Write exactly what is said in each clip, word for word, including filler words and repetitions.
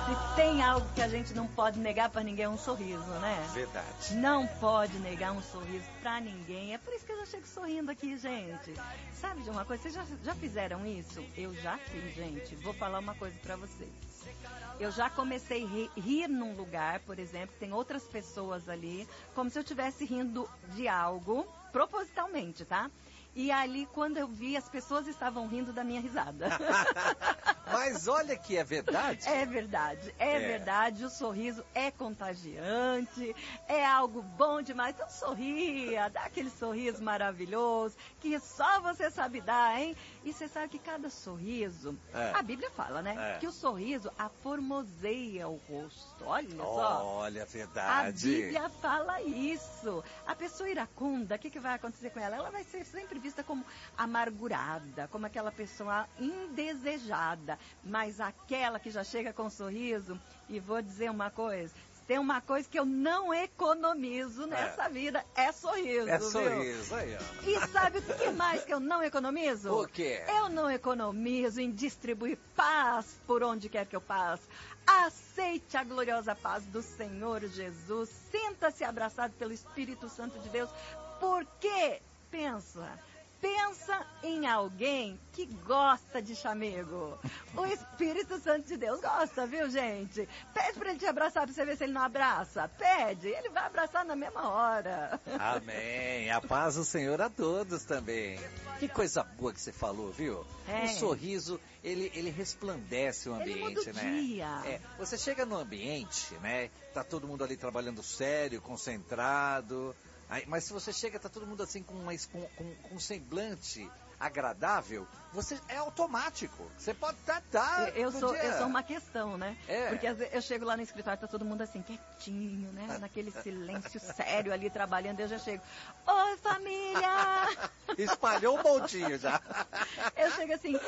Se tem algo que a gente não pode negar pra ninguém, é um sorriso, né? Verdade. Não pode negar um sorriso pra ninguém. É por isso que eu já chego sorrindo aqui, gente. Sabe de uma coisa? Vocês já, já fizeram isso? Eu já fiz, gente. Vou falar uma coisa pra vocês. Eu já comecei a rir, rir num lugar, por exemplo, tem outras pessoas ali, como se eu estivesse rindo de algo, propositalmente, tá? E ali, quando eu vi, as pessoas estavam rindo da minha risada. Mas olha que é verdade. É verdade, é, é verdade. O sorriso é contagiante, é algo bom demais. Então sorria, dá aquele sorriso maravilhoso, que só você sabe dar, hein? E você sabe que cada sorriso, é. a Bíblia fala, né? É. Que o sorriso aformoseia o rosto. Olha só. Olha, verdade. A Bíblia fala isso. A pessoa iracunda, o que, que vai acontecer com ela? Ela vai ser sempre vista como amargurada, como aquela pessoa indesejada, mas aquela que já chega com um sorriso, e vou dizer uma coisa, tem uma coisa que eu não economizo nessa é. vida, é sorriso, É viu? sorriso, aí ó. E sabe o que mais que eu não economizo? O quê? Eu não economizo em distribuir paz por onde quer que eu passe. Aceite a gloriosa paz do Senhor Jesus, sinta-se abraçado pelo Espírito Santo de Deus, porque, pensa... Pensa em alguém que gosta de chamego. O Espírito Santo de Deus gosta, viu, gente? Pede pra ele te abraçar pra você ver se ele não abraça. Pede, ele vai abraçar na mesma hora. Amém. A paz do Senhor a todos também. Que coisa boa que você falou, viu? É. O sorriso, ele, ele resplandece o ambiente, ele muda o né? Dia. É, você chega no ambiente, né? Tá todo mundo ali trabalhando sério, concentrado... Aí, mas se você chega, tá todo mundo assim com, uma, com, com, com um semblante agradável, você é automático. Você pode estar... Tá, tá, eu, sou, eu sou uma questão, né? É. Porque às vezes eu chego lá no escritório, tá todo mundo assim, quietinho, né? Naquele silêncio sério ali, trabalhando, eu já chego, oi família! Espalhou um montinho já. Eu chego assim,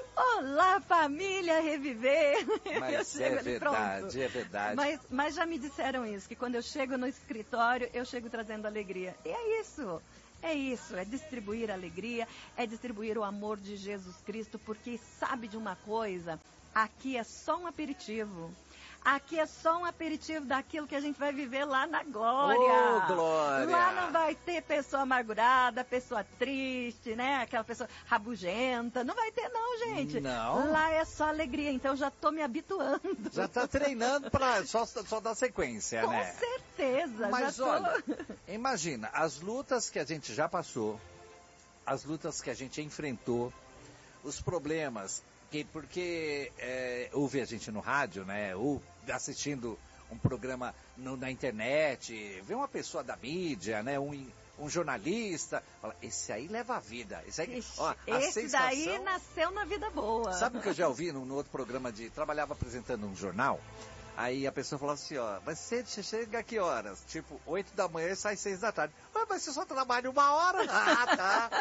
olá família, reviver! Mas eu é verdade, pronto. é verdade. Mas, mas já me disseram isso, que quando eu chego no escritório, eu chego trazendo alegria. E é isso. É isso, é distribuir alegria, é distribuir o amor de Jesus Cristo, porque sabe de uma coisa? Aqui é só um aperitivo. Aqui é só um aperitivo daquilo que a gente vai viver lá na glória. Oh, glória! Lá não vai ter pessoa amargurada, pessoa triste, né? Aquela pessoa rabugenta. Não vai ter não, gente. Não. Lá é só alegria, então já tô me habituando. Já tá treinando pra só, só dar sequência, Com né? Com certeza. Mas já tô... olha, imagina, as lutas que a gente já passou, as lutas que a gente enfrentou, os problemas... Que, porque é, ouve a gente no rádio, né? Ou assistindo um programa no, na internet, vê uma pessoa da mídia, né? Um, um jornalista, fala, esse aí leva a vida. Esse, aí, Ixi, ó, a esse sensação... daí nasceu na vida boa. Sabe o que eu já ouvi no, no outro programa de... Trabalhava apresentando um jornal. Aí a pessoa falou assim, ó, mas você chega a que horas? Tipo, oito da manhã e sai seis da tarde. Ué, mas você só trabalha uma hora? Ah, tá.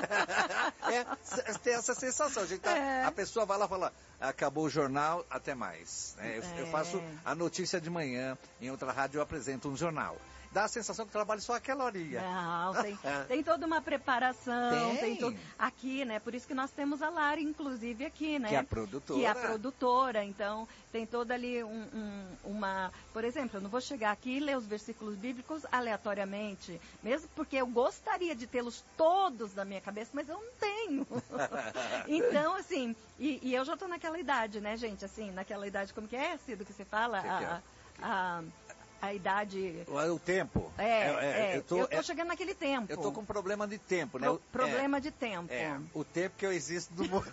É, tem essa sensação. A, gente tá, é. a pessoa vai lá e fala, acabou o jornal, até mais. É, eu, é. eu faço a notícia de manhã, em outra rádio eu apresento um jornal. Dá a sensação que eu trabalho só aquela horinha. Não, tem, tem toda uma preparação, tem. tem todo, aqui, né? Por isso que nós temos a Lara, inclusive, aqui, né? Que é a produtora. Que é a produtora, então tem toda ali um, um, uma... Por exemplo, eu não vou chegar aqui e ler os versículos bíblicos aleatoriamente, mesmo porque eu gostaria de tê-los todos na minha cabeça, mas eu não tenho. Então, assim, e, e eu já estou naquela idade, né, gente? Assim, naquela idade, como que é, Cido, que você fala? Que que é? a, a, a idade... O tempo. É, é, é eu, tô, eu tô é, chegando naquele tempo. Eu tô com problema de tempo, né? Pro, problema é, de tempo. É, o tempo que eu existo no mundo.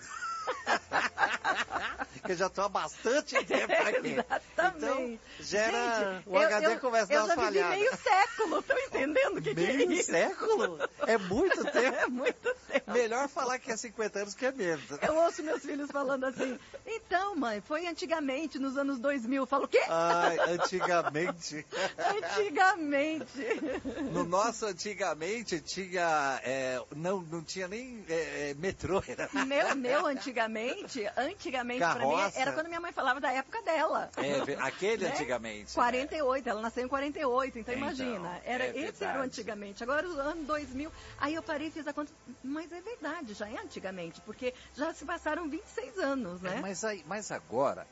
Que eu já estou há bastante tempo aqui. Exatamente. Então, gera... Gente, o H D eu, eu, começa a dar umas falhadas. Eu já vivi meio século, estão entendendo o que, que é isso? Meio século? É muito tempo. É muito tempo. Melhor falar que é cinquenta anos que é menos. Eu ouço meus filhos falando assim, então, mãe, foi antigamente, nos anos dois mil. Eu falo, o quê? Ai, antigamente. Antigamente. No nosso antigamente tinha, é, não, não tinha nem é, metrô. Era... Meu, meu antigamente, antigamente para mim, era quando minha mãe falava da época dela. É, aquele né? antigamente. quarenta e oito, né? Ela nasceu em quarenta e oito, então, então imagina. Era, é esse era o antigamente. Agora, o ano dois mil, aí eu parei e fiz a conta, mas é verdade, já é antigamente, porque já se passaram vinte e seis anos, né? É, mas, aí, mas agora,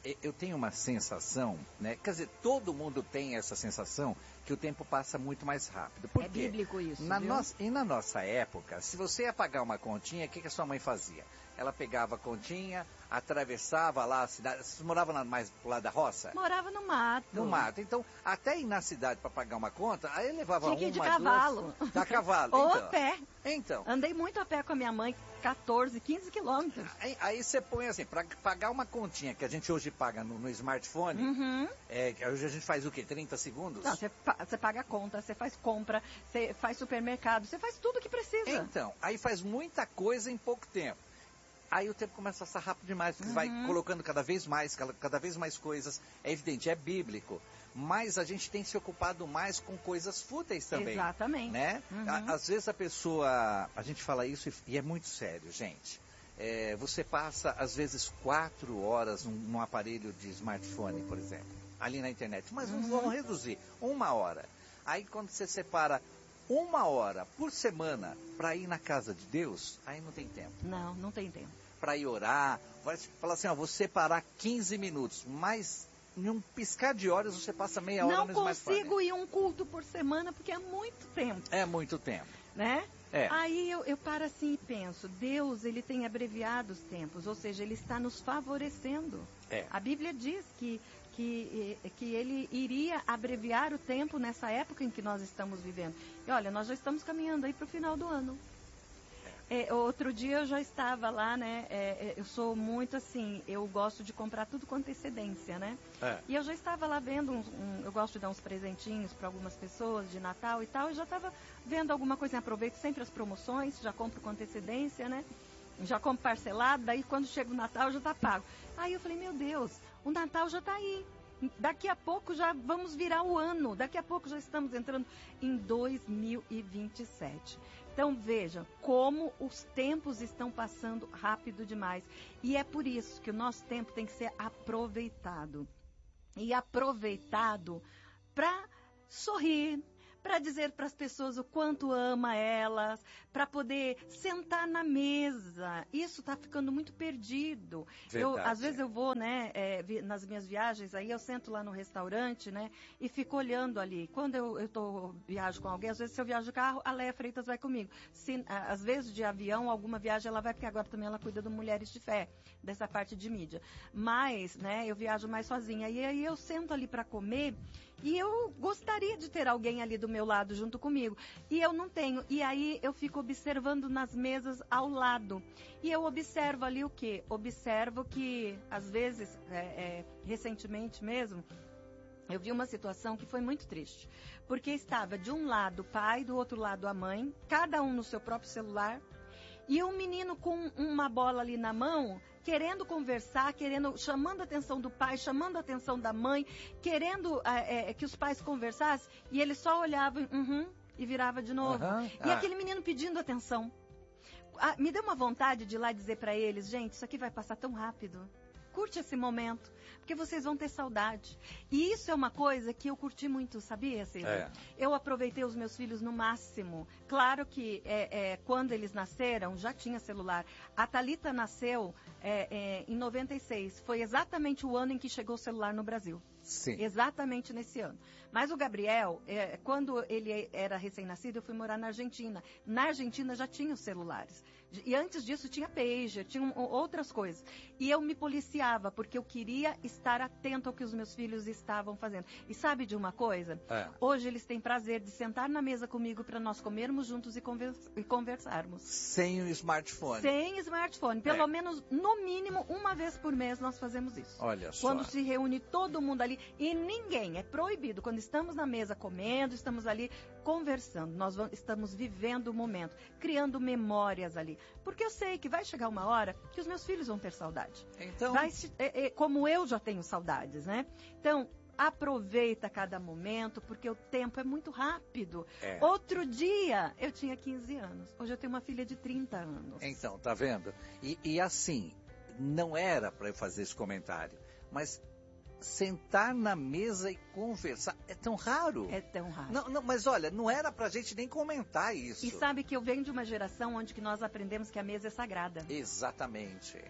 eu tenho uma sensação, né? Quer dizer, todo mundo tem essa sensação que o tempo passa muito mais rápido. Por É quê? bíblico isso, na viu? nossa, E na nossa época, se você ia pagar uma continha, o que, que a sua mãe fazia? Ela pegava a continha, atravessava lá a cidade. Vocês moravam lá mais pro lado da roça? Morava no mato. No mato. Então, até ir na cidade para pagar uma conta, aí levava Tinha que ir uma, de cavalo. duas... Da cavalo. Ou então. a pé. Então. Andei muito a pé com a minha mãe, catorze, quinze quilômetros. Aí, aí você põe assim, para pagar uma continha que a gente hoje paga no, no smartphone, Uhum. é, hoje a gente faz o quê? trinta segundos? Não, você, pa- você paga a conta, você faz compra, você faz supermercado, você faz tudo que precisa. Então, aí faz muita coisa em pouco tempo. Aí o tempo começa a passar rápido demais, porque Uhum. você vai colocando cada vez mais, cada, cada vez mais coisas. É evidente, é bíblico. Mas a gente tem se ocupado mais com coisas fúteis também. Exatamente. Né? Uhum. A- Às vezes a pessoa, a gente fala isso e, e é muito sério, gente. É, você passa, às vezes, quatro horas num, num aparelho de smartphone, por exemplo, ali na internet. Mas Uhum. vamos reduzir, uma hora. Aí quando você separa uma hora por semana para ir na casa de Deus, aí não tem tempo. Não, não tem tempo. Para ir orar, vai falar assim, ó, vou separar quinze minutos, mas em um piscar de olhos você passa meia hora Não no smartphone. consigo ir um culto por semana porque é muito tempo, É muito tempo. né? É. Aí eu, eu paro assim e penso, Deus, ele tem abreviado os tempos, ou seja, ele está nos favorecendo. É. A Bíblia diz que, que, eh, que ele iria abreviar o tempo nessa época em que nós estamos vivendo. E olha, nós já estamos caminhando aí para o final do ano. É, outro dia eu já estava lá, né? é, é, eu sou muito assim, eu gosto de comprar tudo com antecedência, né? É. E eu já estava lá vendo, um, um- eu gosto de dar uns presentinhos para algumas pessoas de Natal e tal, e já estava vendo alguma coisa, aproveito sempre as promoções, já compro com antecedência, né? Já compro parcelado, daí quando chega o Natal já está pago. Aí eu falei, meu Deus, o Natal já está aí. Daqui a pouco já vamos virar o ano, daqui a pouco já estamos entrando em dois mil e vinte e sete. Então vejam como os tempos estão passando rápido demais. E é por isso que o nosso tempo tem que ser aproveitado. E aproveitado para sorrir, para dizer para as pessoas o quanto ama elas, para poder sentar na mesa. Isso está ficando muito perdido. Eu, Verdade. às vezes eu vou, né, é, vi- nas minhas viagens, aí eu sento lá no restaurante, né, e fico olhando ali. Quando eu, eu tô, viajo com alguém, às vezes se eu viajo de carro, a Leia Freitas vai comigo. Se, a- às vezes de avião, alguma viagem ela vai, porque agora também ela cuida do Mulheres de Fé, dessa parte de mídia. Mas, né, eu viajo mais sozinha. E aí eu sento ali para comer e eu gostaria de ter alguém ali do meu lado junto comigo. E eu não tenho. E aí eu fico observando nas mesas ao lado. E eu observo ali o quê? Observo que, às vezes, é, é, recentemente mesmo, eu vi uma situação que foi muito triste. Porque estava de um lado o pai, do outro lado a mãe, cada um no seu próprio celular. E um menino com uma bola ali na mão, querendo conversar, querendo, chamando a atenção do pai, chamando a atenção da mãe, querendo é, é, que os pais conversassem, e ele só olhava uhum, e virava de novo. Aham. E Ah. aquele menino pedindo atenção. Ah, me deu uma vontade de ir lá dizer para eles, gente, isso aqui vai passar tão rápido. Curte esse momento, porque vocês vão ter saudade. E isso é uma coisa que eu curti muito, sabia, Cida? É. Eu aproveitei os meus filhos no máximo. Claro que é, é, quando eles nasceram, já tinha celular. A Thalita nasceu é, é, em noventa e seis. Foi exatamente o ano em que chegou o celular no Brasil. Sim. Exatamente nesse ano. Mas o Gabriel, é, quando ele era recém-nascido, eu fui morar na Argentina. Na Argentina já tinha os celulares. E antes disso tinha pager, tinha um, outras coisas. E eu me policiava, porque eu queria estar atento ao que os meus filhos estavam fazendo. E sabe de uma coisa? É. Hoje eles têm prazer de sentar na mesa comigo para nós comermos juntos e, convers- e conversarmos. Sem o smartphone. Sem smartphone. Pelo É. menos, no mínimo, uma vez por mês nós fazemos isso. Olha só. Quando se reúne todo mundo ali, e ninguém, é proibido, quando estamos na mesa comendo, estamos ali conversando, nós vamos, estamos vivendo o momento, criando memórias ali. Porque eu sei que vai chegar uma hora que os meus filhos vão ter saudade. Então, Vai se- é, é, como eu já tenho saudades, né? Então, aproveita cada momento, porque o tempo é muito rápido. É. Outro dia, eu tinha quinze anos. Hoje eu tenho uma filha de trinta anos. então, tá vendo? E, e assim, não era para eu fazer esse comentário, mas sentar na mesa e conversar é tão raro. É tão raro. Não, não, mas olha, não era pra gente nem comentar isso. E sabe que eu venho de uma geração onde que nós aprendemos que a mesa é sagrada. Exatamente.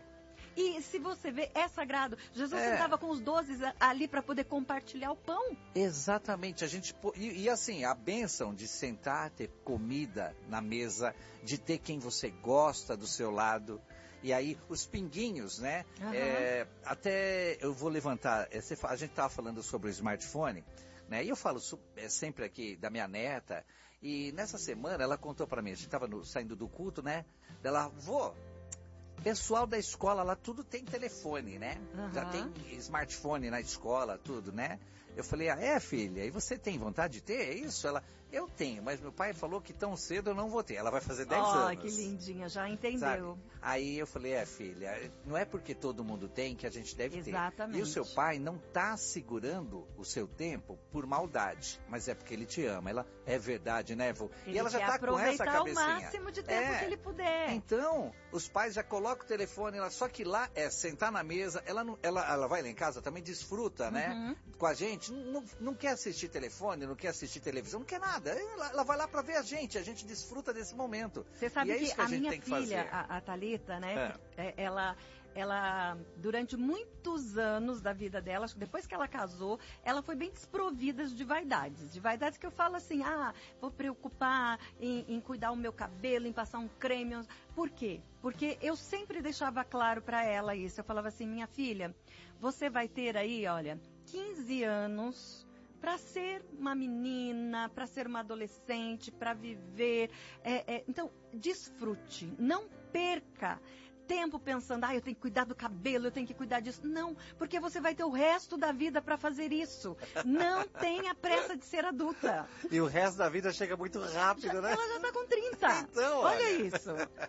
E se você vê, é sagrado. Jesus É. sentava com os doze ali para poder compartilhar o pão. Exatamente, a gente e, e assim, a bênção de sentar, ter comida na mesa, de ter quem você gosta do seu lado. E aí, os pinguinhos, né? Uhum. É, até eu vou levantar, a gente estava falando sobre o smartphone, né? E eu falo é, sempre aqui da minha neta, e nessa semana ela contou para mim, a gente estava saindo do culto, né? Ela, vô, pessoal da escola lá, tudo tem telefone, né? Uhum. Já tem smartphone na escola, tudo, né? Eu falei, ah, é, filha? E você tem vontade de ter? É isso? Ela, eu tenho, mas meu pai falou que tão cedo eu não vou ter. Ela vai fazer dez oh, anos. Que lindinha, já entendeu. Sabe? Aí eu falei, é, filha, não é porque todo mundo tem que a gente deve Exatamente. ter. E o seu pai não está segurando o seu tempo por maldade, mas é porque ele te ama. Ela, é verdade, né, vô? Ele e ela já quer está com essa aproveitar cabecinha. o máximo de tempo é. que ele puder. Então, os pais já colocam o telefone, ela, só que lá é sentar na mesa, ela, não, ela, ela vai lá em casa, também desfruta, uhum. né? Com a gente, não, não quer assistir telefone, não quer assistir televisão, não quer nada. Ela, ela vai lá para ver a gente, a gente desfruta desse momento. Você sabe e é que, isso que a, a, gente minha tem que filha, fazer. a, a Thalita, né? É. É, ela, ela, durante muitos anos da vida dela, depois que ela casou, ela foi bem desprovida de vaidades. De vaidades que eu falo assim, ah, vou preocupar em, em cuidar o meu cabelo, em passar um creme. Por quê? Porque eu sempre deixava claro para ela isso. Eu falava assim, minha filha, você vai ter aí, olha, quinze anos para ser uma menina, para ser uma adolescente, para viver. É, é, então, desfrute, não perca tempo pensando, ah, eu tenho que cuidar do cabelo, eu tenho que cuidar disso. Não, porque você vai ter o resto da vida para fazer isso. Não tenha pressa de ser adulta. E o resto da vida chega muito rápido, já, né? Ela já está com trinta. Então, olha, olha isso.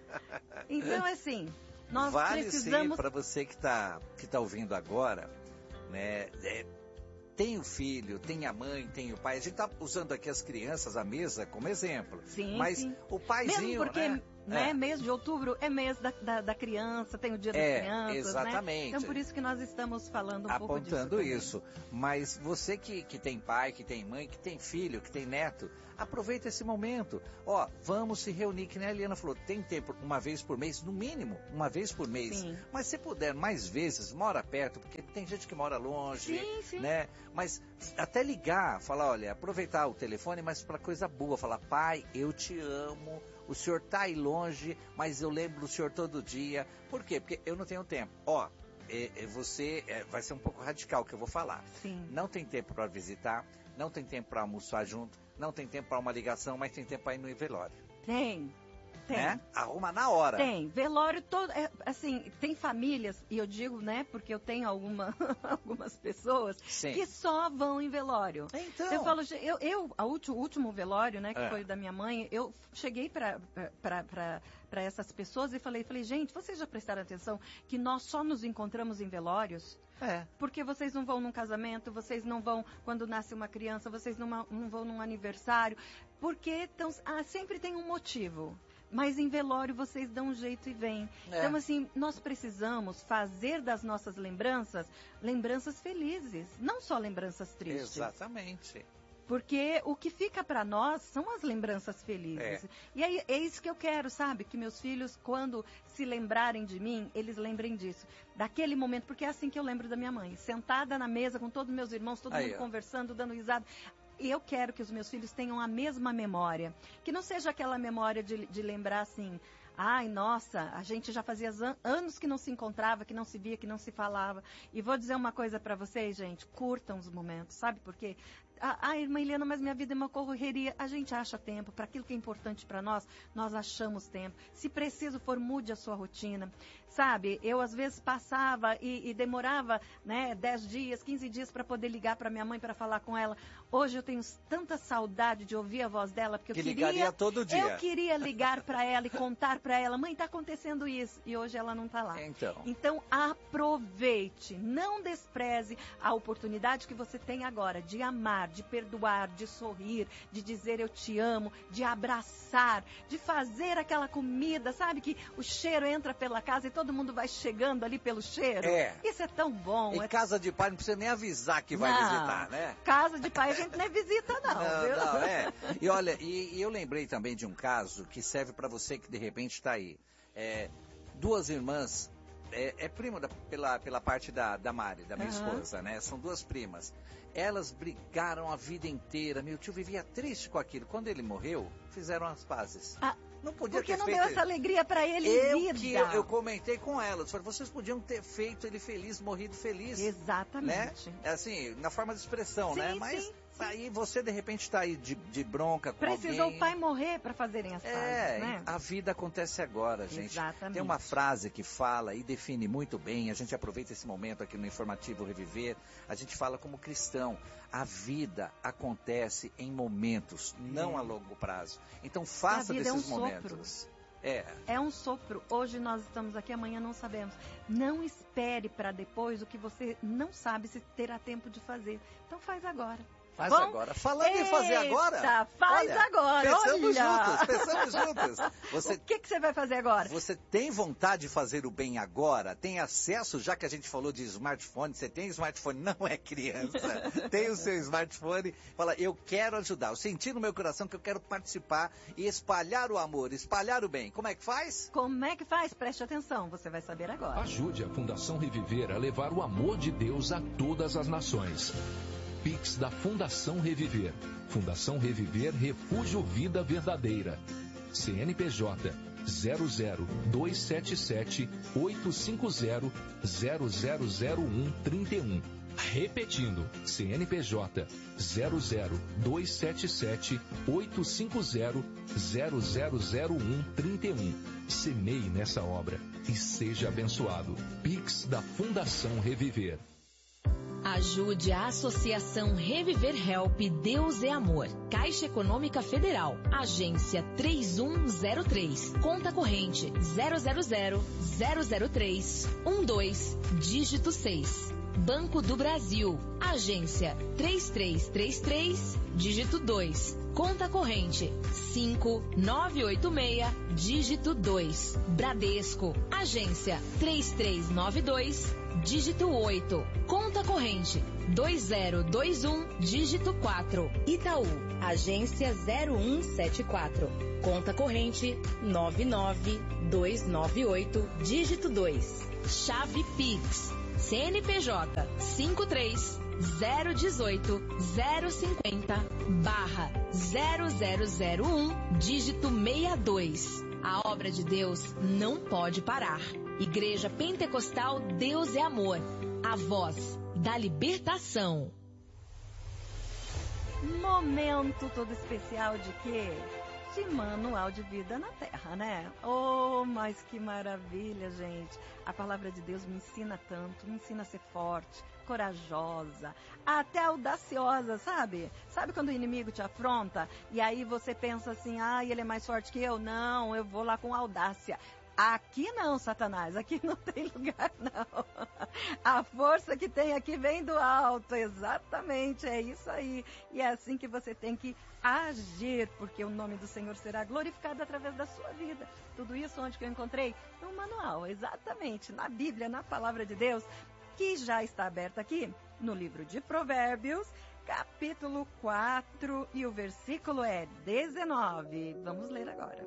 Então, assim, nós vale precisamos... sim, para você que está que tá ouvindo agora, né? É, tem o filho, tem a mãe, tem o pai. A gente está usando aqui as crianças, a mesa, como exemplo. Sim, mas sim. o paizinho, mesmo porque, né? né, é. mês de outubro é mês da, da, da criança, tem o dia das é, crianças, exatamente. né? Então, por isso que nós estamos falando um apontando pouco disso isso. Mas você que, que tem pai, que tem mãe, que tem filho, que tem neto, aproveita esse momento. Ó, vamos se reunir, que nem a Eliana falou, tem tempo uma vez por mês, no mínimo, uma vez por mês. Sim. Mas se puder mais vezes, mora perto, porque tem gente que mora longe, sim, sim. né? Mas até ligar, falar, olha, aproveitar o telefone, mas para coisa boa, falar, pai, eu te amo. O senhor tá aí longe, mas eu lembro do senhor todo dia. Por quê? Porque eu não tenho tempo. Ó, é, é, você é, vai ser um pouco radical o que eu vou falar. Sim. Não tem tempo para visitar, não tem tempo para almoçar junto, não tem tempo para uma ligação, mas tem tempo para ir no velório. Tem. Tem. Né? Arruma na hora. Tem. Velório todo. É, assim, tem famílias, e eu digo, né, porque eu tenho alguma, algumas pessoas Sim. que só vão em velório. Então. Eu falo, eu, eu a último, o último velório, né, que é. foi da minha mãe, eu cheguei para essas pessoas e falei, falei, gente, vocês já prestaram atenção que nós só nos encontramos em velórios? É. Porque vocês não vão num casamento, vocês não vão quando nasce uma criança, vocês não, não vão num aniversário. Porque tão, ah, sempre tem um motivo. Mas em velório vocês dão um jeito e vêm. É. Então, assim, nós precisamos fazer das nossas lembranças, lembranças felizes, não só lembranças tristes. Exatamente. Porque o que fica para nós são as lembranças felizes. É. E é, é isso que eu quero, sabe? Que meus filhos, quando se lembrarem de mim, eles lembrem disso. Daquele momento, porque é assim que eu lembro da minha mãe. Sentada na mesa com todos os meus irmãos, todo Aí, mundo ó. conversando, dando risada. E eu quero que os meus filhos tenham a mesma memória. Que não seja aquela memória de, de lembrar assim... Ai, nossa, a gente já fazia an- anos que não se encontrava, que não se via, que não se falava. E vou dizer uma coisa para vocês, gente, curtam os momentos, sabe por quê? Ah, irmã Eliana, mas minha vida é uma correria. A gente acha tempo, para aquilo que é importante para nós, nós achamos tempo. Se preciso for, mude a sua rotina. Sabe, eu às vezes passava e, e demorava, né, dez dias, quinze dias para poder ligar para minha mãe, para falar com ela. Hoje eu tenho tanta saudade de ouvir a voz dela, porque eu que queria... ligaria todo dia. Eu queria ligar para ela e contar para ela, mãe, está acontecendo isso. E hoje ela não está lá. Então. Então, aproveite, não despreze a oportunidade que você tem agora de amar, de perdoar, de sorrir, de dizer eu te amo, de abraçar, de fazer aquela comida, sabe? Que o cheiro entra pela casa e todo mundo vai chegando ali pelo cheiro. É. Isso é tão bom. Em é... casa de pai não precisa nem avisar que vai não, visitar, né? Casa de pai a gente não é visita não, não, viu? não, é. E olha, e, e eu lembrei também de um caso que serve para você que de repente está aí. É, duas irmãs é, é prima da, pela, pela parte da, da Mari, da minha Uhum. esposa, né? São duas primas. Elas brigaram a vida inteira. Meu tio vivia triste com aquilo. Quando ele morreu, fizeram as pazes. Ah, Não podia porque ter não feito deu essa alegria para ele eu em vida. que eu, eu comentei com elas, falei, vocês podiam ter feito ele feliz, morrido feliz, né? Exatamente. É assim, na forma de expressão, Sim, né? sim, Mas sim. aí você de repente está aí de, de bronca com Precisou alguém. o pai morrer para fazerem as pazes, É, né? a vida acontece agora, gente. Exatamente. Tem uma frase que fala e define muito bem, a gente aproveita esse momento aqui no Informativo Reviver, a gente fala como cristão, a vida acontece em momentos, não É. a longo prazo. Então faça A vida é um desses sopro. momentos. É, É um sopro. Hoje nós estamos aqui, amanhã não sabemos. Não espere para depois o que você não sabe se terá tempo de fazer. Então faz agora. faz Bom, agora. Falando em fazer agora, eita, faz olha, agora, pensamos olha. juntos, pensamos juntos. Você O que, que você vai fazer agora? Você tem vontade de fazer o bem agora? Tem acesso, já que a gente falou de smartphone, você tem smartphone, não é criança, tem o seu smartphone, fala, eu quero ajudar, eu senti no meu coração que eu quero participar e espalhar o amor, espalhar o bem. Como é que faz? Como é que faz? Preste atenção, você vai saber agora. Ajude a Fundação Reviver a levar o amor de Deus a todas as nações. Pix da Fundação Reviver. Fundação Reviver Refúgio Vida Verdadeira. C N P J zero zero dois sete sete oito cinco zero zero zero zero um trinta e um. Repetindo, C N P J zero zero dois sete sete oito cinco zero zero zero zero um trinta e um. Semeie nessa obra e seja abençoado. Pix da Fundação Reviver. Ajude a Associação Reviver Help Deus é Amor. Caixa Econômica Federal. Agência três um zero três. Conta corrente zero zero zero zero zero três um dois, dígito seis. Banco do Brasil. Agência três três três três, dígito dois. Conta corrente cinco nove oito seis, dígito dois. Bradesco. Agência três três nove dois, dígito oito. Conta corrente dois zero dois um, dígito quatro. Itaú. Agência zero um sete quatro. Conta corrente nove nove dois nove oito, dígito dois. Chave Pix. C N P J cinco três zero um oito zero cinquenta barra zero zero zero um, dígito sessenta e dois. A obra de Deus não pode parar. Igreja Pentecostal Deus é Amor. A voz da libertação. Momento todo especial de quê? De manual de vida na Terra, né? Oh, mas que maravilha, gente. A palavra de Deus me ensina tanto, me ensina a ser forte, corajosa, até audaciosa, sabe? Sabe quando o inimigo te afronta e aí você pensa assim, ah, ele é mais forte que eu? Não, eu vou lá com audácia. Aqui não, Satanás, aqui não tem lugar não. A força que tem aqui vem do alto, exatamente, é isso aí. E é assim que você tem que agir, porque o nome do Senhor será glorificado através da sua vida. Tudo isso onde que eu encontrei? No manual, exatamente, na Bíblia, na Palavra de Deus, que já está aberta aqui no livro de Provérbios, capítulo quatro, e o versículo é dezenove. Vamos ler agora.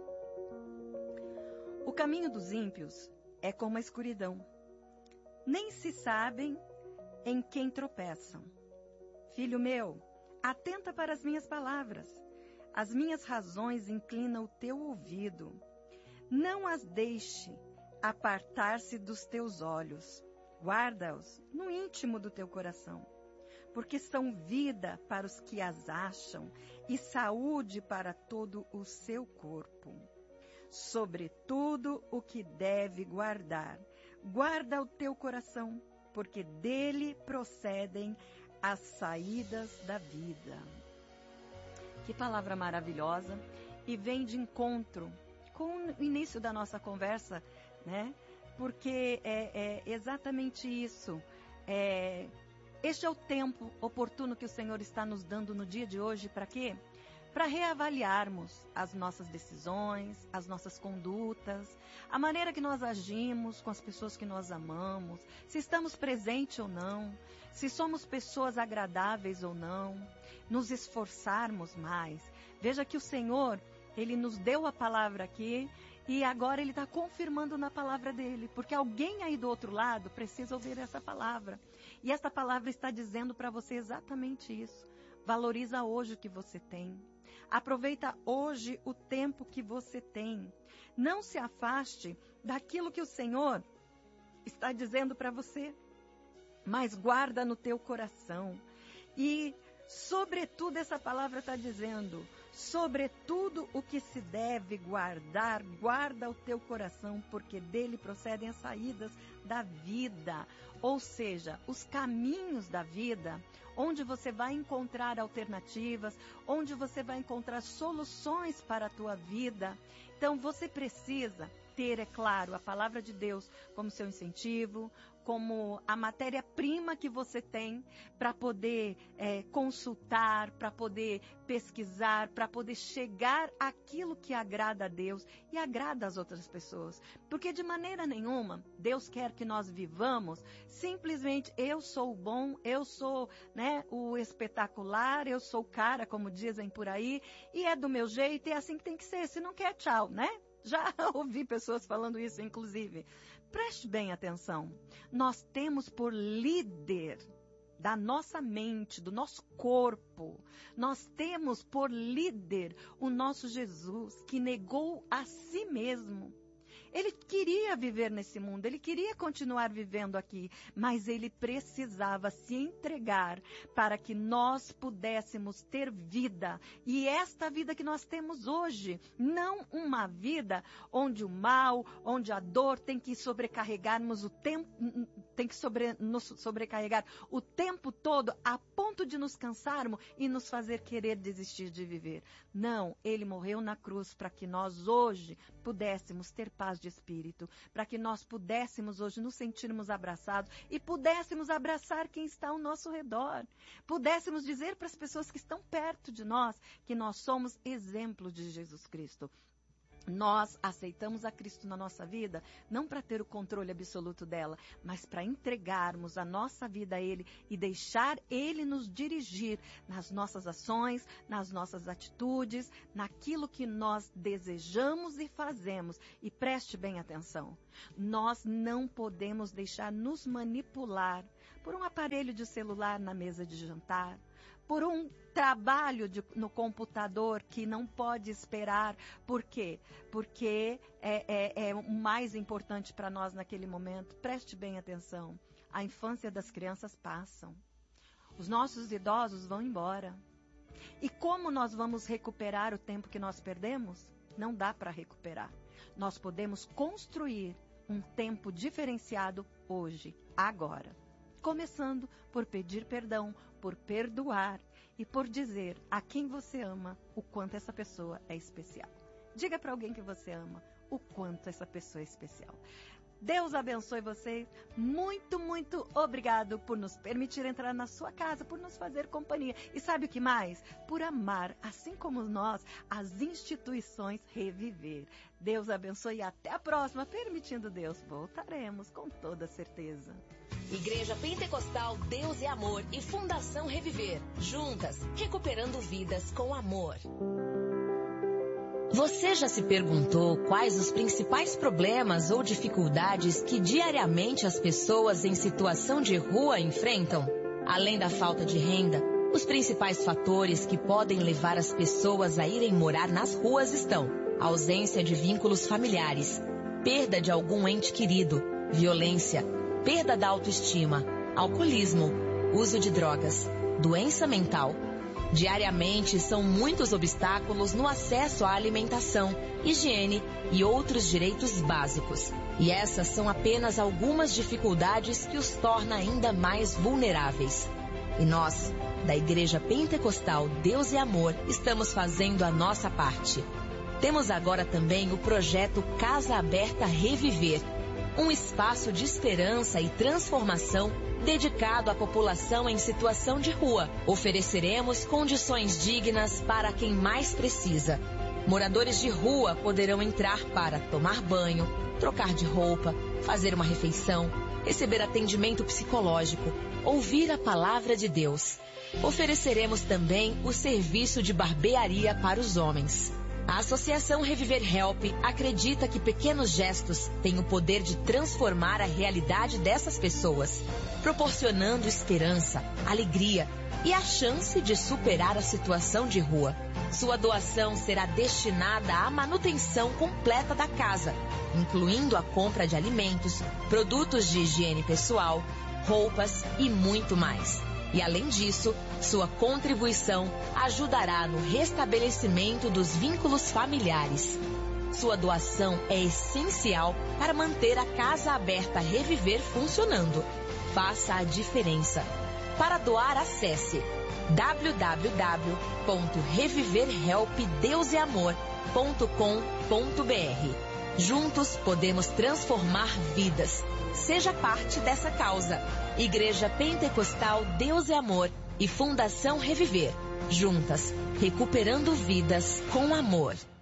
O caminho dos ímpios é como a escuridão. Nem se sabem em quem tropeçam. Filho meu, atenta para as minhas palavras. As minhas razões inclinam o teu ouvido. Não as deixe apartar-se dos teus olhos. Guarda-os no íntimo do teu coração. Porque são vida para os que as acham e saúde para todo o seu corpo. Sobretudo o que deve guardar. Guarda o teu coração, porque dele procedem as saídas da vida. Que palavra maravilhosa, e vem de encontro com o início da nossa conversa, né? Porque é, é exatamente isso. É, este é o tempo oportuno que o Senhor está nos dando no dia de hoje, para quê? Para reavaliarmos as nossas decisões, as nossas condutas, a maneira que nós agimos com as pessoas que nós amamos, se estamos presentes ou não, se somos pessoas agradáveis ou não, nos esforçarmos mais. Veja que o Senhor, Ele nos deu a palavra aqui E agora ele está confirmando na palavra dele, porque alguém aí do outro lado precisa ouvir essa palavra. E essa palavra está dizendo para você exatamente isso. Valoriza hoje o que você tem. Aproveita hoje o tempo que você tem. Não se afaste daquilo que o Senhor está dizendo para você, mas guarda no teu coração. E, sobretudo, essa palavra está dizendo, sobretudo o que se deve guardar, guarda o teu coração, porque dele procedem as saídas da vida. Ou seja, os caminhos da vida, onde você vai encontrar alternativas, onde você vai encontrar soluções para a tua vida. Então, você precisa ter, é claro, a palavra de Deus como seu incentivo, como a matéria-prima que você tem para poder é, consultar, para poder pesquisar, para poder chegar àquilo que agrada a Deus e agrada às outras pessoas. Porque de maneira nenhuma, Deus quer que nós vivamos simplesmente eu sou o bom, eu sou, né, o espetacular, eu sou o cara, como dizem por aí, e é do meu jeito, e é assim que tem que ser. Se não quer, tchau, né? Já ouvi pessoas falando isso, inclusive. Preste bem atenção. Nós temos por líder da nossa mente, do nosso corpo, nós temos por líder o nosso Jesus, que negou a si mesmo. Ele queria viver nesse mundo, ele queria continuar vivendo aqui, mas ele precisava se entregar para que nós pudéssemos ter vida. E esta vida que nós temos hoje, não uma vida onde o mal, onde a dor tem que sobrecarregarmos o tempo, tem que sobre, nos sobrecarregar o tempo todo a ponto de nos cansarmos e nos fazer querer desistir de viver. Não, ele morreu na cruz para que nós hoje pudéssemos ter paz de espírito, para que nós pudéssemos hoje nos sentirmos abraçados e pudéssemos abraçar quem está ao nosso redor, pudéssemos dizer para as pessoas que estão perto de nós que nós somos exemplo de Jesus Cristo. Nós aceitamos a Cristo na nossa vida, não para ter o controle absoluto dela, mas para entregarmos a nossa vida a Ele e deixar Ele nos dirigir nas nossas ações, nas nossas atitudes, naquilo que nós desejamos e fazemos. E preste bem atenção, nós não podemos deixar nos manipular por um aparelho de celular na mesa de jantar, por um trabalho de, no computador que não pode esperar. Por quê? Porque é, é, é o mais importante para nós naquele momento. Preste bem atenção. A infância das crianças passam. Os nossos idosos vão embora. E como nós vamos recuperar o tempo que nós perdemos? Não dá para recuperar. Nós podemos construir um tempo diferenciado hoje, agora. Começando por pedir perdão, por perdoar e por dizer a quem você ama o quanto essa pessoa é especial. Diga para alguém que você ama o quanto essa pessoa é especial. Deus abençoe vocês. Muito, muito obrigado por nos permitir entrar na sua casa, por nos fazer companhia. E sabe o que mais? Por amar, assim como nós, as instituições Reviver. Deus abençoe e até a próxima. Permitindo Deus, voltaremos com toda certeza. Igreja Pentecostal Deus é Amor e Fundação Reviver. Juntas, recuperando vidas com amor. Você já se perguntou quais os principais problemas ou dificuldades que diariamente as pessoas em situação de rua enfrentam? Além da falta de renda, os principais fatores que podem levar as pessoas a irem morar nas ruas estão: ausência de vínculos familiares, perda de algum ente querido, violência, perda da autoestima, alcoolismo, uso de drogas, doença mental. Diariamente são muitos obstáculos no acesso à alimentação, higiene e outros direitos básicos. E essas são apenas algumas dificuldades que os torna ainda mais vulneráveis. E nós, da Igreja Pentecostal Deus é Amor, estamos fazendo a nossa parte. Temos agora também o projeto Casa Aberta Reviver, um espaço de esperança e transformação dedicado à população em situação de rua. Ofereceremos condições dignas para quem mais precisa. Moradores de rua poderão entrar para tomar banho, trocar de roupa, fazer uma refeição, receber atendimento psicológico, ouvir a palavra de Deus. Ofereceremos também o serviço de barbearia para os homens. A Associação Reviver Help acredita que pequenos gestos têm o poder de transformar a realidade dessas pessoas, proporcionando esperança, alegria e a chance de superar a situação de rua. Sua doação será destinada à manutenção completa da casa, incluindo a compra de alimentos, produtos de higiene pessoal, roupas e muito mais. E além disso, sua contribuição ajudará no restabelecimento dos vínculos familiares. Sua doação é essencial para manter a Casa Aberta Reviver funcionando. Faça a diferença. Para doar, acesse w w w ponto reviver help deus e amor ponto com ponto b r. Juntos podemos transformar vidas. Seja parte dessa causa. Igreja Pentecostal Deus e Amor e Fundação Reviver. Juntas, recuperando vidas com amor.